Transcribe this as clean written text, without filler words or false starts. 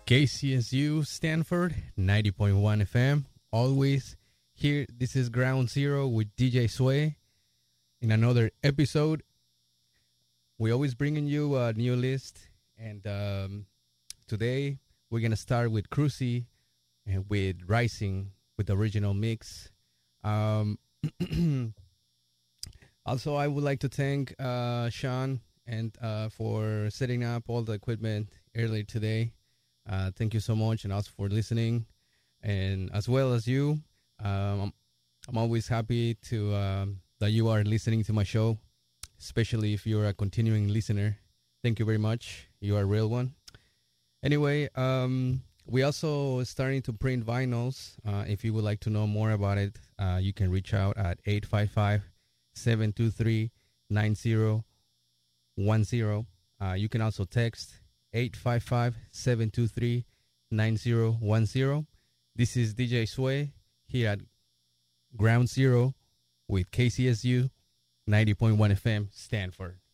KCSU Stanford 90.1 FM. Always here. This is Ground Zero with DJ Sway. In another episode, we always bringing you a new list, and today we're gonna start with Cruzy and with Rising with the original mix. Also, I would like to thank Sean and for setting up all the equipment earlier today. Thank you so much, and also for listening, and as well as you. I'm always happy to that you are listening to my show, especially if you're a continuing listener. Thank you very much. You are a real one. Anyway, we also starting to print vinyls. If you would like to know more about it, you can reach out at 855-723-9010. You can also text 855-723-9010. This is DJ Sway here at Ground Zero with KCSU 90.1 FM Stanford.